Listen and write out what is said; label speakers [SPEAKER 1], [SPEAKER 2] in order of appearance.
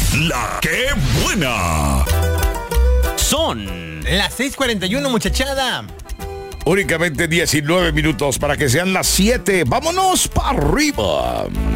[SPEAKER 1] La que buena.
[SPEAKER 2] Son
[SPEAKER 3] las 6:41, muchachada.
[SPEAKER 1] Únicamente 19 minutos para que sean las 7. ¡Vámonos para arriba!